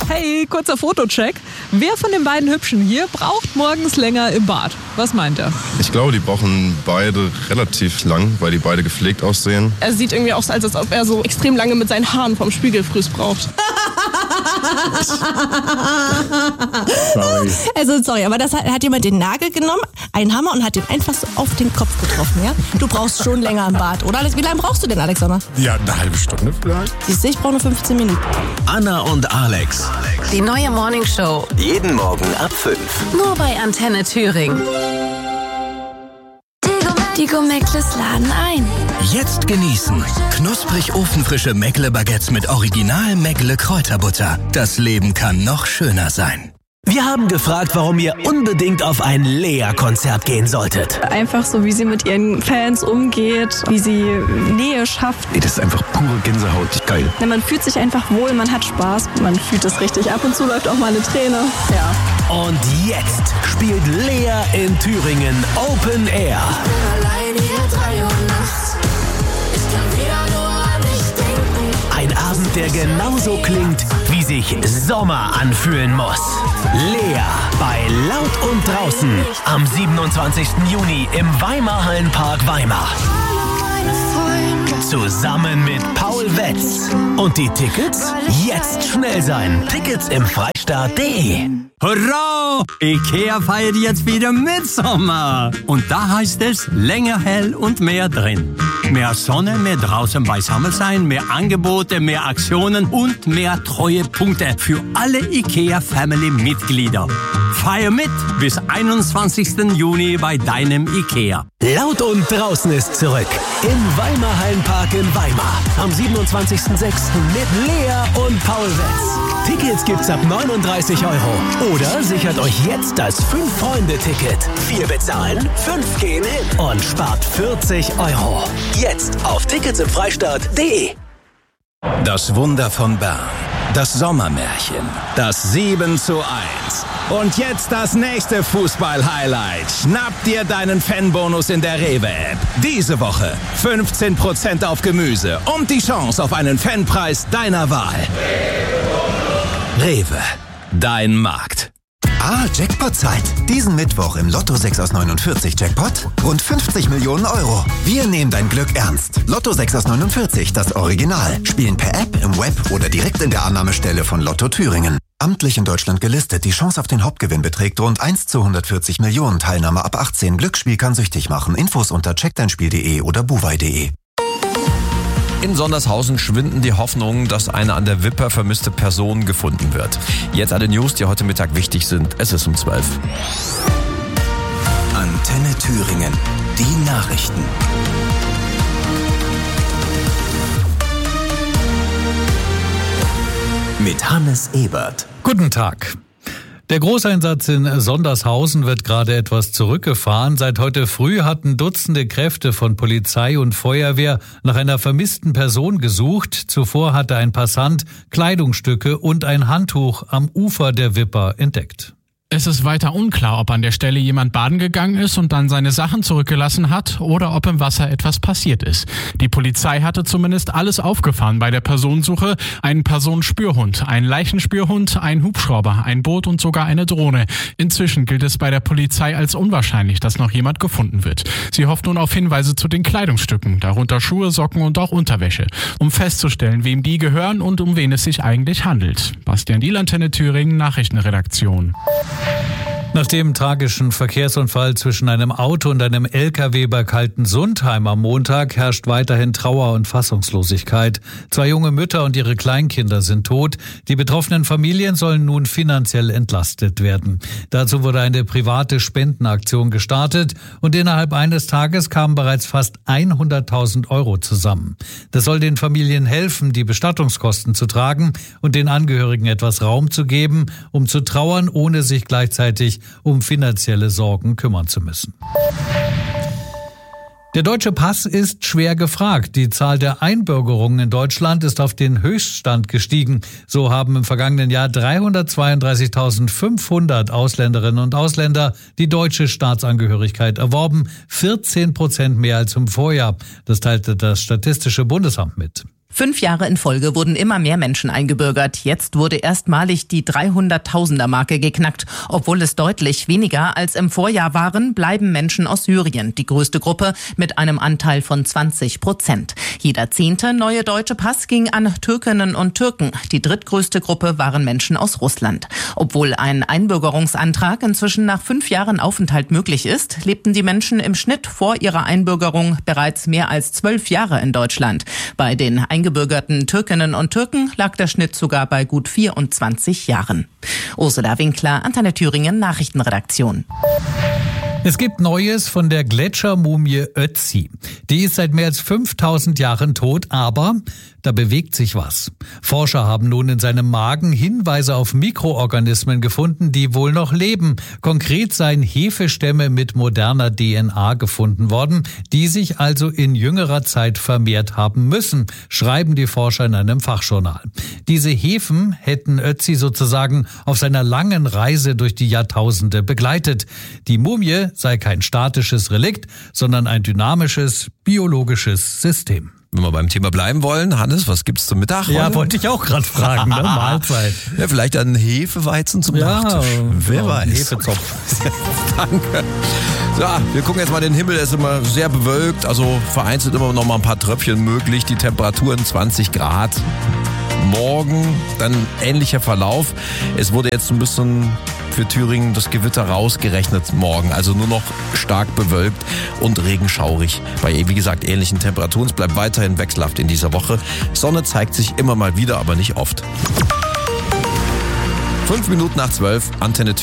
Hey, kurzer Fotocheck. Wer von den beiden Hübschen hier braucht morgens länger im Bad? Was meint er? Ich glaube, die brauchen beide relativ lang, weil die beide gepflegt aussehen. Er sieht irgendwie aus, als ob er so extrem lange mit seinen Haaren vom Spiegelfrüß braucht. Sorry, aber das hat jemand den Nagel genommen, einen Hammer und hat den einfach so auf den Kopf getroffen, ja? Du brauchst schon länger im Bad, oder? Wie lange brauchst du denn, Alexander? Ja, eine halbe Stunde vielleicht. Siehst du, ich brauche nur 15 Minuten. Anna und Alex. Die neue Morningshow. Jeden Morgen ab 5. Nur bei Antenne Thüringen. Die Go-Meckles laden ein. Jetzt genießen. Knusprig ofenfrische Meckle-Baguettes mit Original Meckle-Kräuterbutter. Das Leben kann noch schöner sein. Wir haben gefragt, warum ihr unbedingt auf ein Lea-Konzert gehen solltet. Einfach so, wie sie mit ihren Fans umgeht, wie sie Nähe schafft. Das ist einfach pure Gänsehaut. Geil. Man fühlt sich einfach wohl, man hat Spaß, man fühlt es richtig. Ab und zu läuft auch mal eine Träne. Ja. Und jetzt spielt Lea in Thüringen Open Air. Ein Abend, der genauso klingt, wie sich Sommer anfühlen muss. Lea bei Laut und Draußen am 27. Juni im Weimar-Hallenpark Weimar. Zusammen mit Paul Wetz. Und die Tickets? Jetzt schnell sein. Tickets im Freistaat.de. Hurra! IKEA feiert jetzt wieder Mitsommer. Und da heißt es länger hell und mehr drin. Mehr Sonne, mehr draußen beisammen sein, mehr Angebote, mehr Aktionen und mehr Treuepunkte für alle IKEA-Family-Mitglieder. Feier mit bis 21. Juni bei deinem IKEA. Laut und Draußen ist zurück. Im Weimar-Hallenpark in Weimar. Am 27.06. mit Lea und Paul Wetz. Tickets gibt's ab 39 €. Oder sichert euch jetzt das 5-Freunde-Ticket. 4 bezahlen, 5 gehen hin. Und spart 40 €. Jetzt auf ticketsimfreistaat.de. Das Wunder von Bern. Das Sommermärchen. Das 7:1. Und jetzt das nächste Fußball-Highlight. Schnapp dir deinen Fanbonus in der Rewe-App. Diese Woche 15% auf Gemüse und die Chance auf einen Fanpreis deiner Wahl. Rewe. Dein Markt. Jackpot-Zeit. Diesen Mittwoch im Lotto 6 aus 49 Jackpot rund 50 Millionen €. Wir nehmen dein Glück ernst. Lotto 6 aus 49, das Original. Spielen per App, im Web oder direkt in der Annahmestelle von Lotto Thüringen. Amtlich in Deutschland gelistet. Die Chance auf den Hauptgewinn beträgt rund 1 zu 140 Millionen. Teilnahme ab 18. Glücksspiel kann süchtig machen. Infos unter checkdeinspiel.de oder buwei.de. In Sondershausen schwinden die Hoffnungen, dass eine an der Wipper vermisste Person gefunden wird. Jetzt alle News, die heute Mittag wichtig sind. Es ist um 12. Antenne Thüringen. Die Nachrichten. Mit Hannes Ebert. Guten Tag. Der Großeinsatz in Sondershausen wird gerade etwas zurückgefahren. Seit heute früh hatten Dutzende Kräfte von Polizei und Feuerwehr nach einer vermissten Person gesucht. Zuvor hatte ein Passant Kleidungsstücke und ein Handtuch am Ufer der Wipper entdeckt. Es ist weiter unklar, ob an der Stelle jemand baden gegangen ist und dann seine Sachen zurückgelassen hat oder ob im Wasser etwas passiert ist. Die Polizei hatte zumindest alles aufgefahren bei der Personensuche. Einen Personenspürhund, einen Leichenspürhund, einen Hubschrauber, ein Boot und sogar eine Drohne. Inzwischen gilt es bei der Polizei als unwahrscheinlich, dass noch jemand gefunden wird. Sie hofft nun auf Hinweise zu den Kleidungsstücken, darunter Schuhe, Socken und auch Unterwäsche, um festzustellen, wem die gehören und um wen es sich eigentlich handelt. Bastian Diel, Antenne Thüringen, Nachrichtenredaktion. Nach dem tragischen Verkehrsunfall zwischen einem Auto und einem LKW bei Kaltensundheim am Montag herrscht weiterhin Trauer und Fassungslosigkeit. 2 junge Mütter und ihre Kleinkinder sind tot. Die betroffenen Familien sollen nun finanziell entlastet werden. Dazu wurde eine private Spendenaktion gestartet und innerhalb eines Tages kamen bereits fast 100.000 € zusammen. Das soll den Familien helfen, die Bestattungskosten zu tragen und den Angehörigen etwas Raum zu geben, um zu trauern, ohne sich gleichzeitig um finanzielle Sorgen kümmern zu müssen. Der deutsche Pass ist schwer gefragt. Die Zahl der Einbürgerungen in Deutschland ist auf den Höchststand gestiegen. So haben im vergangenen Jahr 332.500 Ausländerinnen und Ausländer die deutsche Staatsangehörigkeit erworben, 14% mehr als im Vorjahr. Das teilte das Statistische Bundesamt mit. 5 Jahre in Folge wurden immer mehr Menschen eingebürgert. Jetzt wurde erstmalig die 300.000er-Marke geknackt. Obwohl es deutlich weniger als im Vorjahr waren, bleiben Menschen aus Syrien die größte Gruppe mit einem Anteil von 20%. Jeder 10. neue deutsche Pass ging an Türkinnen und Türken. Die drittgrößte Gruppe waren Menschen aus Russland. Obwohl ein Einbürgerungsantrag inzwischen nach 5 Jahren Aufenthalt möglich ist, lebten die Menschen im Schnitt vor ihrer Einbürgerung bereits mehr als 12 Jahre in Deutschland. Bei den eingebürgerten Türkinnen und Türken lag der Schnitt sogar bei gut 24 Jahren. Ursula Winkler, Antenne Thüringen, Nachrichtenredaktion. Es gibt Neues von der Gletschermumie Ötzi. Die ist seit mehr als 5000 Jahren tot, aber da bewegt sich was. Forscher haben nun in seinem Magen Hinweise auf Mikroorganismen gefunden, die wohl noch leben. Konkret seien Hefestämme mit moderner DNA gefunden worden, die sich also in jüngerer Zeit vermehrt haben müssen, schreiben die Forscher in einem Fachjournal. Diese Hefen hätten Ötzi sozusagen auf seiner langen Reise durch die Jahrtausende begleitet. Die Mumie sei kein statisches Relikt, sondern ein dynamisches, biologisches System. Wenn wir beim Thema bleiben wollen, Hannes, was gibt's zum Mittag? Ja, heute? wollte ich auch gerade fragen, ne? Mahlzeit. Ja, vielleicht ein Hefeweizen zum Nachtisch. Wer weiß. Hefezopf. Danke. So, wir gucken jetzt mal den Himmel, er ist immer sehr bewölkt, also vereinzelt immer noch mal ein paar Tröpfchen möglich, die Temperaturen 20 Grad. Morgen dann ähnlicher Verlauf. Es wurde jetzt ein bisschen für Thüringen das Gewitter rausgerechnet morgen. Also nur noch stark bewölkt und regenschaurig. Bei, wie gesagt, ähnlichen Temperaturen. Es bleibt weiterhin wechselhaft in dieser Woche. Sonne zeigt sich immer mal wieder, aber nicht oft. 5 Minuten nach 12, Antenne